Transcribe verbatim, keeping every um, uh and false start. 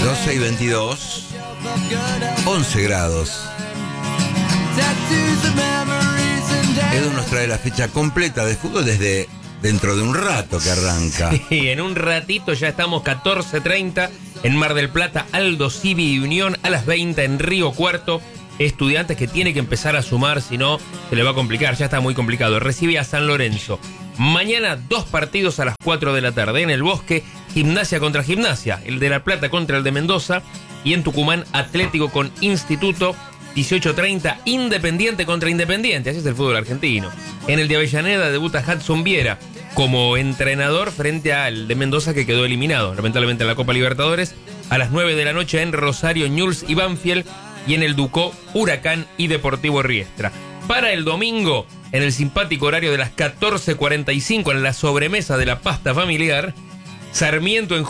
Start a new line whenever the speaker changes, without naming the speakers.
doce y veintidós, once grados. Edu nos trae la fecha completa de fútbol desde dentro de un rato que arranca.
Sí, en un ratito ya estamos catorce treinta en Mar del Plata, Aldo Civi y Unión, a las veinte en Río Cuarto. Estudiantes que tiene que empezar a sumar, si no se le va a complicar, ya está muy complicado. Recibe a San Lorenzo. Mañana dos partidos a las cuatro de la tarde. En el Bosque, Gimnasia contra Gimnasia, el de La Plata contra el de Mendoza. Y en Tucumán, Atlético con Instituto. dieciocho treinta, Independiente contra Independiente, así es el fútbol argentino. En el de Avellaneda debuta Hudson Viera como entrenador frente al de Mendoza, que quedó eliminado lamentablemente en la Copa Libertadores. A las nueve de la noche en Rosario, Newell's y Banfield. Y en el Ducó, Huracán y Deportivo Riestra. Para el domingo, en el simpático horario de las catorce cuarenta y cinco, en la sobremesa de la pasta familiar, Sarmiento en